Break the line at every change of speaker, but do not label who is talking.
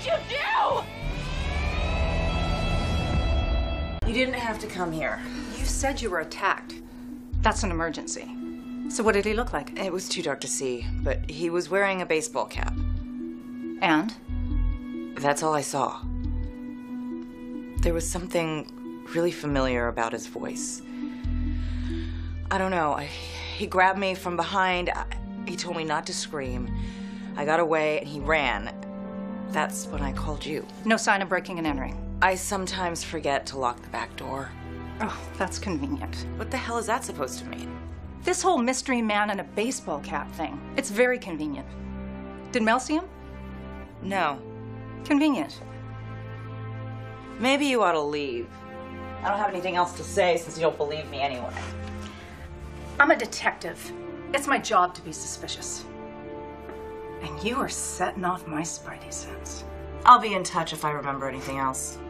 you do? You didn't have to come here.
You said you were attacked. That's an emergency. So what did he look like?
It was too dark to see, but he was wearing a baseball cap.
And?
That's all I saw. There was something really familiar about his voice. I don't know. He grabbed me from behind. He told me not to scream. I got away and he ran. That's when I called you.
No sign of breaking and entering.
I sometimes forget to lock the back door.
Oh, that's convenient.
What the hell is that supposed to mean?
This whole mystery man in a baseball cap thing, it's very convenient. Did Mel see him?
No.
Convenient.
Maybe you ought to leave. I don't have anything else to say since you don't believe me anyway.
I'm a detective. It's my job to be suspicious. And you are setting off my spidey sense.
I'll be in touch if I remember anything else.